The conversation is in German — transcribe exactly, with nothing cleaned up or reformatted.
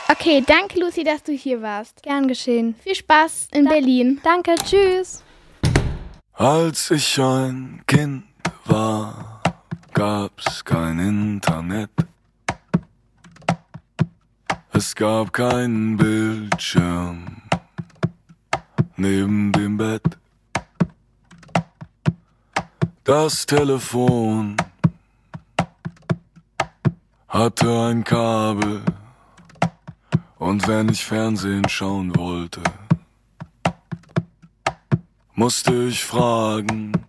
Okay, danke Lucy, dass du hier warst. Gern geschehen. Viel Spaß in Da- Berlin. Danke, tschüss. Als ich ein Kind war, gab's kein Internet. Es gab keinen Bildschirm neben dem Bett. Das Telefon hatte ein Kabel, und wenn ich Fernsehen schauen wollte, musste ich fragen,